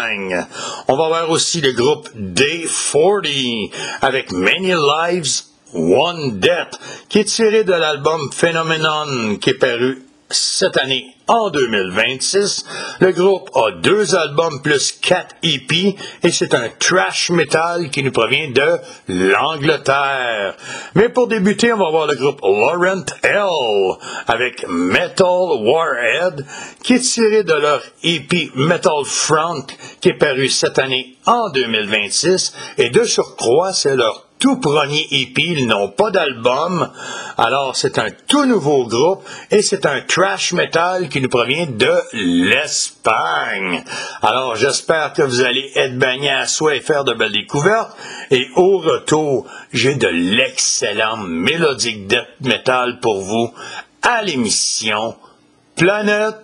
d'Allemagne. On va voir aussi le groupe Day 40 avec Many Lives, One Death, qui est tiré de l'album Phenomenon qui est paru cette année en 2026. Le groupe a 2 albums plus 4 EP et c'est un thrash metal qui nous provient de l'Angleterre. Mais pour débuter, on va voir le groupe Laurent L avec Metal Warhead qui est tiré de leur EP Metal Front qui est paru cette année en 2026 et de surcroît, c'est leur tout premier EP, ils n'ont pas d'album, alors c'est un tout nouveau groupe et c'est un thrash metal qui nous provient de l'Espagne. Alors j'espère que vous allez être baignés à soi et faire de belles découvertes et au retour, j'ai de l'excellent mélodique death metal pour vous à l'émission Planète